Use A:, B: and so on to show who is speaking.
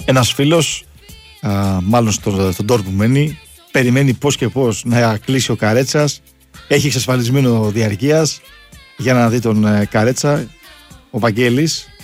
A: Ένας φίλος, μάλλον στον τόπο που μένει, περιμένει πώς και πώς να κλείσει ο Καρέτσας. Έχει εξασφαλισμένο διαρκείας για να δει τον Καρέτσα, ο Βαγγέλης,